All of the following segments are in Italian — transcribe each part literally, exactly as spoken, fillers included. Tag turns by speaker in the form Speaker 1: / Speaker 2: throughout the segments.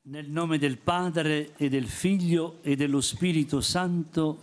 Speaker 1: Nel nome del Padre e del Figlio e dello Spirito Santo.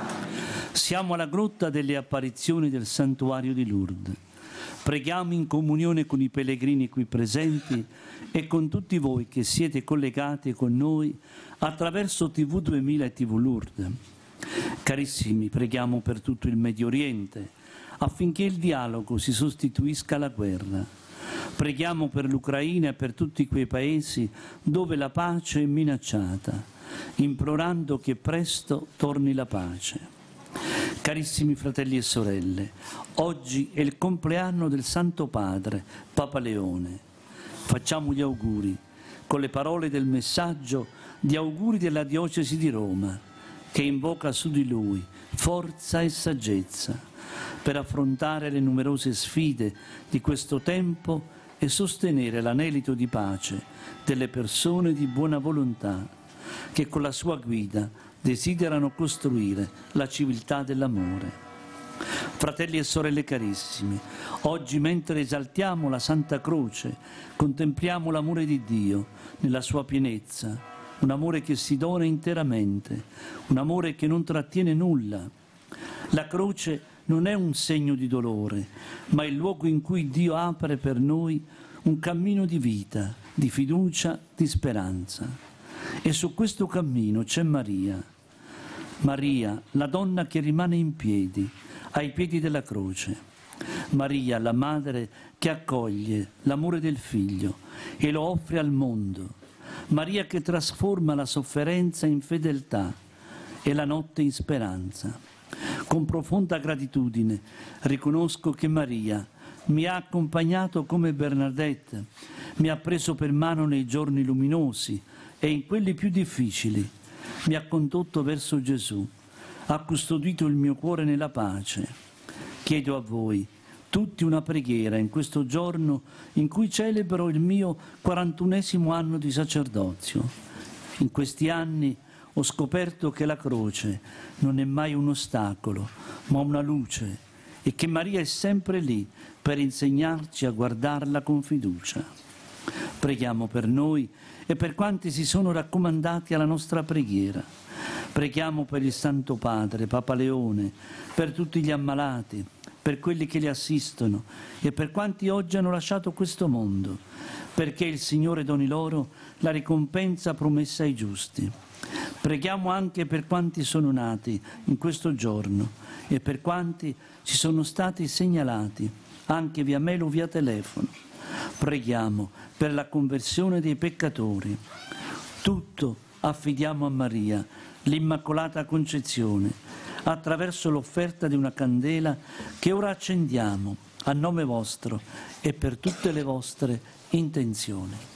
Speaker 1: Siamo alla grotta delle apparizioni del santuario di Lourdes. Preghiamo in comunione con i pellegrini qui presenti e con tutti voi che siete collegati con noi attraverso T V duemila e T V Lourdes. Carissimi, preghiamo per tutto il Medio Oriente affinché il dialogo si sostituisca alla guerra. Preghiamo per l'Ucraina e per tutti quei paesi dove la pace è minacciata, implorando che presto torni la pace. Carissimi fratelli e sorelle, oggi è il compleanno del Santo Padre, Papa Leone. Facciamo gli auguri con le parole del messaggio di auguri della Diocesi di Roma, che invoca su di lui forza e saggezza per affrontare le numerose sfide di questo tempo e sostenere l'anelito di pace delle persone di buona volontà che con la sua guida desiderano costruire la civiltà dell'amore. Fratelli e sorelle carissimi, oggi mentre esaltiamo la Santa Croce, contempliamo l'amore di Dio nella sua pienezza, un amore che si dona interamente, un amore che non trattiene nulla. La croce non è un segno di dolore, ma il luogo in cui Dio apre per noi un cammino di vita, di fiducia, di speranza. E su questo cammino c'è Maria. Maria, la donna che rimane in piedi, ai piedi della croce. Maria, la madre che accoglie l'amore del figlio e lo offre al mondo. Maria che trasforma la sofferenza in fedeltà e la notte in speranza. Con profonda gratitudine riconosco che Maria mi ha accompagnato come Bernadette, mi ha preso per mano nei giorni luminosi e in quelli più difficili, mi ha condotto verso Gesù, ha custodito il mio cuore nella pace. Chiedo a voi tutti una preghiera in questo giorno in cui celebro il mio quarantunesimo anno di sacerdozio. In questi anni ho scoperto che la croce non è mai un ostacolo, ma una luce, e che Maria è sempre lì per insegnarci a guardarla con fiducia. Preghiamo per noi e per quanti si sono raccomandati alla nostra preghiera. Preghiamo per il Santo Padre, Papa Leone, per tutti gli ammalati, per quelli che li assistono e per quanti oggi hanno lasciato questo mondo, perché il Signore doni loro la ricompensa promessa ai giusti. Preghiamo anche per quanti sono nati in questo giorno e per quanti ci sono stati segnalati anche via mail o via telefono. Preghiamo per la conversione dei peccatori. Tutto affidiamo a Maria, l'Immacolata Concezione, attraverso l'offerta di una candela che ora accendiamo a nome vostro e per tutte le vostre intenzioni.